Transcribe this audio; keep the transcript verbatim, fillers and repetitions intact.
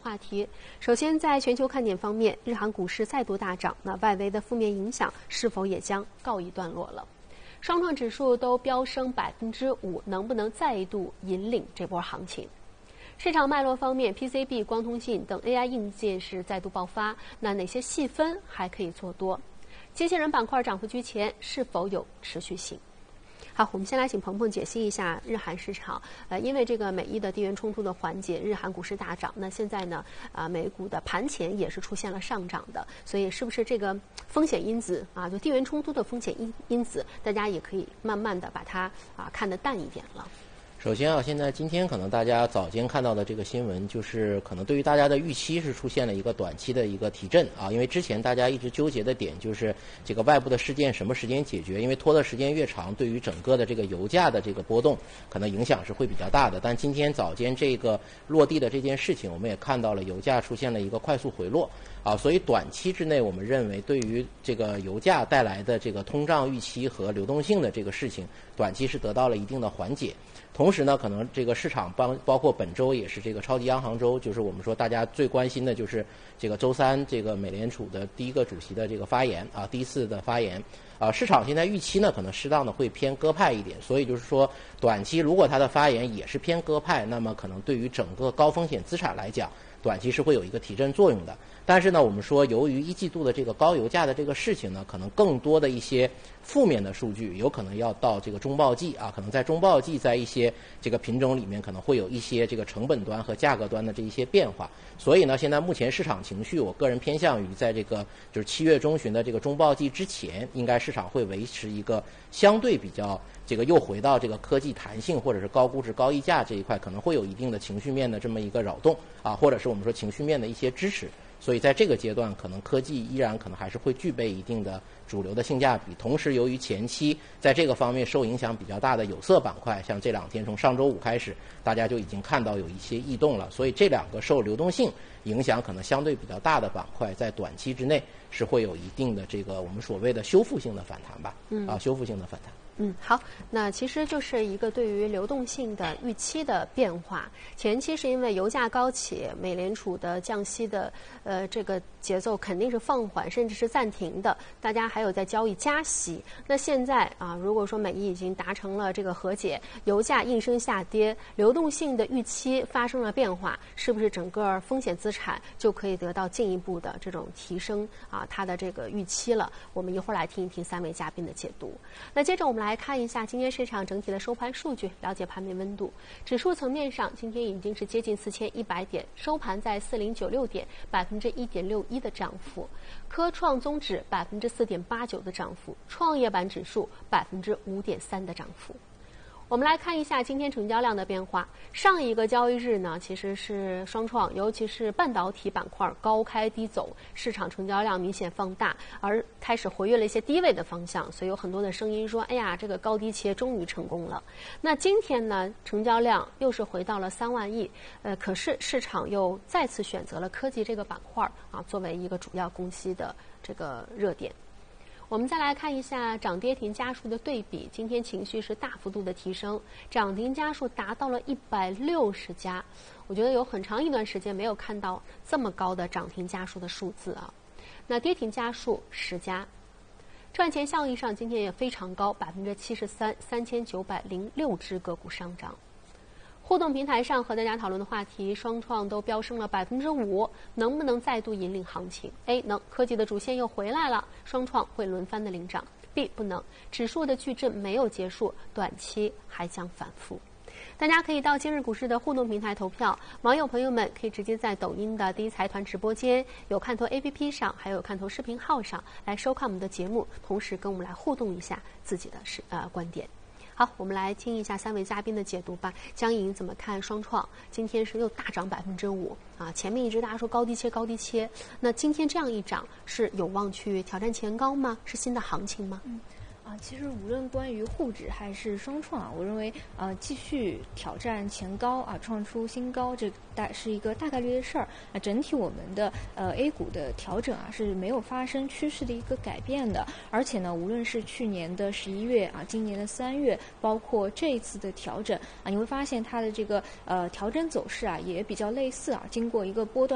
话题。首先，在全球看点方面，日韩股市再度大涨，那外围的负面影响是否也将告一段落了？双创指数都飙升百分之五，能不能再度引领这波行情？市场脉络方面 ，P C B、光通信等 A I 硬件是再度爆发，那哪些细分还可以做多？机器人板块涨幅居前，是否有持续性？好，我们先来请鹏鹏解析一下日韩市场。呃，因为这个美伊的地缘冲突的缓解，日韩股市大涨。那现在呢，啊、呃，美股的盘前也是出现了上涨的，所以是不是这个风险因子啊，就地缘冲突的风险因因子，大家也可以慢慢的把它啊看得淡一点了。 首先啊，现在今天可能大家早间看到的这个新闻，就是可能对于大家的预期是出现了一个短期的一个提振啊，因为之前大家一直纠结的点就是这个外部的事件什么时间解决，因为拖的时间越长，对于整个的这个油价的这个波动可能影响是会比较大的。但今天早间这个落地的这件事情，我们也看到了油价出现了一个快速回落啊，所以短期之内我们认为对于这个油价带来的这个通胀预期和流动性的这个事情，短期是得到了一定的缓解。同时呢，可能这个市场包包括本周也是这个超级央行周，就是我们说大家最关心的就是这个周三这个美联储的第一个主席的这个发言啊，第一次的发言啊，市场现在预期呢可能适当的会偏鸽派一点，所以就是说短期如果他的发言也是偏鸽派，那么可能对于整个高风险资产来讲，短期是会有一个提振作用的。但是呢，我们说由于一季度的这个高油价的这个事情呢，可能更多的一些负面的数据有可能要到这个中报季啊，可能在中报季在一些这个品种里面可能会有一些这个成本端和价格端的这一些变化。所以呢，现在目前市场情绪，我个人偏向于在这个就是七月中旬的这个中报季之前，应该市场会维持一个相对比较这个又回到这个科技弹性或者是高估值高溢价这一块，可能会有一定的情绪面的这么一个扰动啊，或者是我们说情绪面的一些支持。所以在这个阶段，可能科技依然可能还是会具备一定的主流的性价比。同时，由于前期在这个方面受影响比较大的有色板块，像这两天从上周五开始，大家就已经看到有一些异动了。所以这两个受流动性影响可能相对比较大的板块，在短期之内是会有一定的这个我们所谓的修复性的反弹吧。嗯，啊，修复性的反弹。 嗯，好，那其实就是一个对于流动性的预期的变化。前期是因为油价高企，美联储的降息的呃这个节奏肯定是放缓，甚至是暂停的，大家还有在交易加息。那现在啊，如果说美伊已经达成了这个和解，油价应声下跌，流动性的预期发生了变化，是不是整个风险资产就可以得到进一步的这种提升啊？它的这个预期了？我们一会儿来听一听三位嘉宾的解读。那接着我们来。来看一下今天市场整体的收盘数据，了解盘面温度。指数层面上，今天已经是接近四千一百点，收盘在四零九六点，百分之一点六一的涨幅。科创综指百分之四点八九的涨幅，创业板指数百分之五点三的涨幅。我们来看一下今天成交量的变化。上一个交易日呢，其实是双创，尤其是半导体板块高开低走，市场成交量明显放大，而开始活跃了一些低位的方向，所以有很多的声音说，哎呀，这个高低切终于成功了。那今天呢，成交量又是回到了三万亿，呃，可是市场又再次选择了科技这个板块啊，作为一个主要供需的这个热点。我们再来看一下涨跌停家数的对比，今天情绪是大幅度的提升，涨停家数达到了一百六十家，我觉得有很长一段时间没有看到这么高的涨停家数的数字啊。那跌停家数十家，赚钱效益上今天也非常高，百分之七十三，三千九百零六只个股上涨。互动平台上和大家讨论的话题，双创都飙升了百分之五，能不能再度引领行情 ？A 能，科技的主线又回来了，双创会轮番的领涨。B 不能，指数的矩阵没有结束，短期还将反复。大家可以到今日股市的互动平台投票，网友朋友们可以直接在抖音的第一财团直播间、有看头 A P P 上，还有看头视频号上来收看我们的节目，同时跟我们来互动一下自己的是呃观点。好，我们来听一下三位嘉宾的解读吧。江莹怎么看双创？今天是又大涨百分之五啊！前面一直大家说高低切高低切，那今天这样一涨，是有望去挑战前高吗？是新的行情吗？ 嗯啊，其实无论关于沪指还是双创啊，我认为呃继续挑战前高啊，创出新高，这大是一个大概率的事儿。那整体我们的呃 A 股的调整啊是没有发生趋势的一个改变的，而且呢，无论是去年的十一月啊，今年的三月，包括这一次的调整啊，你会发现它的这个呃调整走势啊也比较类似啊，经过一个波段